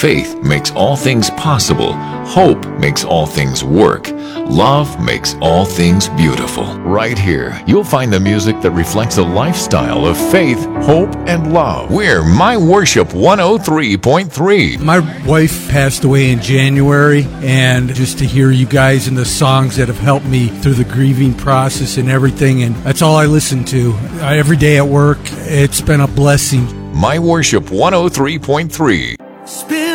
Faith makes all things possible. Hope makes all things work. Love makes all things beautiful. Right here, you'll find the music that reflects a lifestyle of faith, hope, and love. We're My Worship 103.3. My wife passed away in January, and just to hear you guys and the songs that have helped me through the grieving process and everything, and that's all I listen to every day at work. It's been a blessing. My Worship 103.3.